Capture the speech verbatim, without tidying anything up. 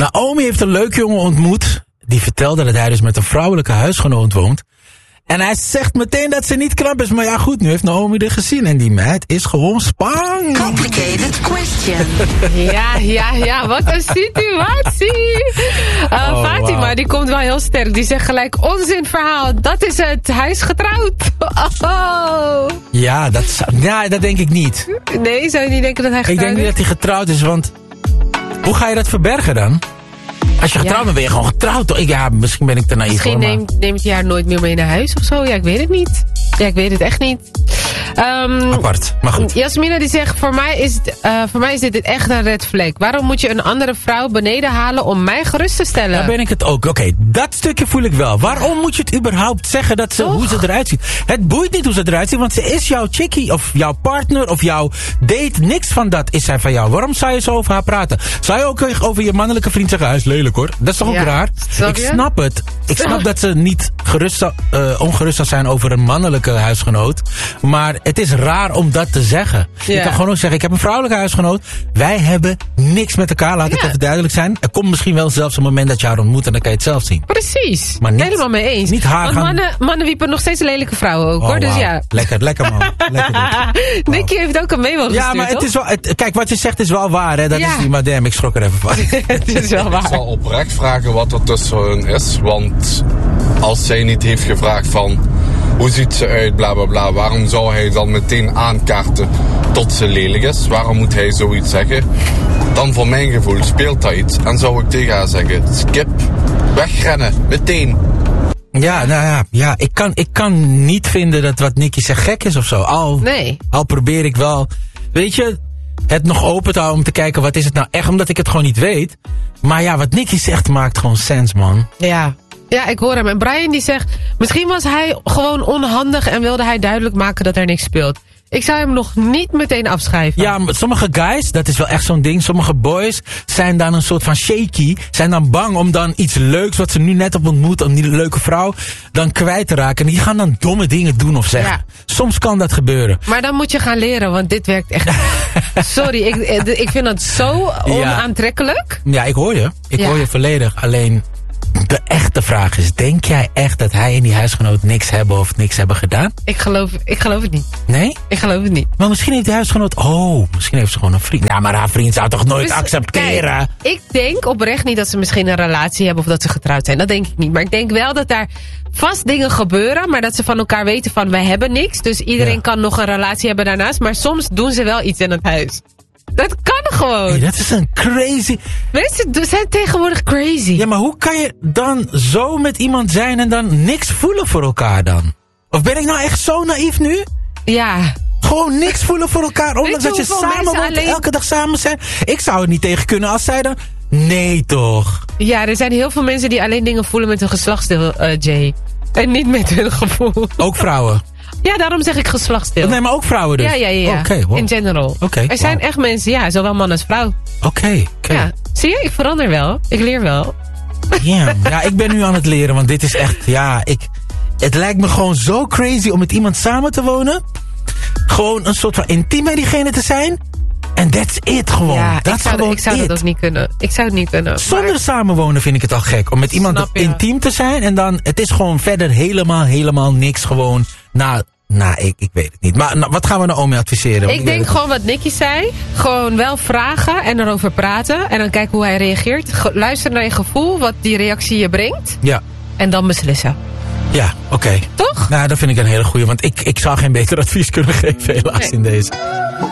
Naomi heeft een leuk jongen ontmoet. Die vertelde dat hij dus met een vrouwelijke huisgenoot woont. En hij zegt meteen dat ze niet knap is. Maar ja goed, nu heeft Naomi er gezien. En die meid is gewoon spang. Complicated question. Ja, ja, ja. Wat een situatie. Uh, Oh, Fatima, wow. die komt wel heel sterk. Die zegt gelijk, onzinverhaal. Dat is het. Hij is getrouwd. Oh. Ja, dat, zou- ja, dat denk ik niet. Nee, zou je niet denken dat hij Ik getrouwd denk niet is? dat hij getrouwd is, want... Hoe ga je dat verbergen dan? Als je getrouwd Ja. bent, ben je gewoon getrouwd. toch? Ik- Ja, misschien ben ik te naïef. Misschien hoor, maar- neemt, neemt hij haar nooit meer mee naar huis of zo. Ja, ik weet het niet. Ja, ik weet het echt niet. Um, Apart, maar goed. Jasmina die zegt, voor mij, is het, uh, voor mij is dit echt een red flag. Waarom moet je een andere vrouw beneden halen om mij gerust te stellen? Daar ben ik het ook. Oké, okay, dat stukje voel ik wel. Waarom moet je het überhaupt zeggen dat ze, hoe ze eruit ziet? Het boeit niet hoe ze eruit ziet, want ze is jouw chickie of jouw partner of jouw date. Niks van dat is zij van jou. Waarom zou je zo over haar praten? Zou je ook over je mannelijke vriend zeggen, hij is lelijk hoor. Dat is toch ook Ja, raar? snap Ik je? snap het. Ik snap dat ze niet gerust zou, uh, ongerust zou zijn over een mannelijke huisgenoot. Maar het is raar om dat te zeggen. Ja. Je kan gewoon ook zeggen, ik heb een vrouwelijke huisgenoot. Wij hebben niks met elkaar, laat het Ja. even duidelijk zijn. Er komt misschien wel zelfs een moment dat je haar ontmoet en dan kan je het zelf zien. Precies. Maar niet- Helemaal mee eens. niet haar Want gaan- mannen, mannen wiepen nog steeds lelijke vrouwen ook, Oh, hoor. Dus wauw. ja. Lekker, lekker man. Lekker dit. Nicky heeft ook een memo gestuurd, Ja, maar het toch? is wel, het- kijk, wat je zegt is wel waar, hè. Dat Ja. is niet, maar damn, ik schrok er even van. Het is wel Ik waar. zal oprecht vragen wat er tussen hun is. Want als zij niet heeft gevraagd van hoe ziet ze uit, bla bla bla. Waarom zou hij dan meteen aankaarten tot ze lelijk is? Waarom moet hij zoiets zeggen? Dan voor mijn gevoel speelt dat iets. En zou ik tegen haar zeggen, skip, wegrennen, meteen. Ja, nou ja, ja ik, kan, ik kan niet vinden dat wat Nicky zegt gek is of zo. Al, Nee. al probeer ik wel, weet je, het nog open te houden om te kijken wat is het nou echt, omdat ik het gewoon niet weet. Maar ja, wat Nicky zegt maakt gewoon sens, man. Ja. Ja, ik hoor hem. En Brian die zegt, misschien was hij gewoon onhandig en wilde hij duidelijk maken dat er niks speelt. Ik zou hem nog niet meteen afschrijven. Ja, maar sommige guys, dat is wel echt zo'n ding. Sommige boys zijn dan een soort van shaky. Zijn dan bang om dan iets leuks wat ze nu net op ontmoet, om die leuke vrouw, dan kwijt te raken. En die gaan dan domme dingen doen of zeggen. Ja. Soms kan dat gebeuren. Maar dan moet je gaan leren, want dit werkt echt. Sorry, ik, ik vind dat zo onaantrekkelijk. Ja, ik hoor je. Ik Ja. hoor je volledig. Alleen, de echte vraag is, denk jij echt dat hij en die huisgenoot niks hebben of niks hebben gedaan? Ik geloof, ik geloof het niet. Nee? Ik geloof het niet. Maar misschien heeft die huisgenoot... Oh, misschien heeft ze gewoon een vriend. Ja, maar haar vriend zou toch nooit Dus, accepteren? kijk, ik denk oprecht niet dat ze misschien een relatie hebben of dat ze getrouwd zijn. Dat denk ik niet. Maar ik denk wel dat daar vast dingen gebeuren, maar dat ze van elkaar weten van wij hebben niks. Dus iedereen Ja. kan nog een relatie hebben daarnaast. Maar soms doen ze wel iets in het huis. Dat kan gewoon. Hey, dat is een crazy... Mensen zijn tegenwoordig crazy. Ja, maar hoe kan je dan zo met iemand zijn en dan niks voelen voor elkaar dan? Of ben ik nou echt zo naïef nu? Ja. Gewoon niks voelen voor elkaar, ondanks je dat je hoeveel samen mensen woont, alleen- elke dag samen zijn. Ik zou er niet tegen kunnen als zij dan... Nee, toch? Ja, er zijn heel veel mensen die alleen dingen voelen met hun geslachtsdeel, uh, Jay. En niet met hun gevoel. Ook vrouwen? Ja, daarom zeg ik geslachtsdeel. Nee, maar ook vrouwen dus? Ja, ja, ja. ja. Oké, wow. In general. Oké, er zijn wow. echt mensen, ja, zowel man als vrouw. Oké, oké. Ja. Zie je, ik verander wel. Ik leer wel. Ja, ja, ik ben nu aan het leren, want dit is echt, ja, ik... Het lijkt me gewoon zo crazy om met iemand samen te wonen. Gewoon een soort van intiem met diegene te zijn. En that's it gewoon. Ja, dat ik zou, gewoon ik zou it. dat ook niet kunnen. Ik zou het niet kunnen. Zonder maar- samenwonen vind ik het al gek. Om met iemand Snap je. intiem te zijn. En dan, het is gewoon verder helemaal, helemaal niks gewoon. Nou, nou ik, ik weet het niet. Maar nou, wat gaan we Naomi adviseren? Want Ik denk gewoon wat Nicky zei. Gewoon wel vragen en erover praten. En dan kijken hoe hij reageert. Ge- luister naar je gevoel, wat die reactie je brengt. Ja, En dan beslissen. ja, oké. Toch? Nou, dat vind ik een hele goeie. Want ik, ik zou geen beter advies kunnen geven helaas Nee. in deze.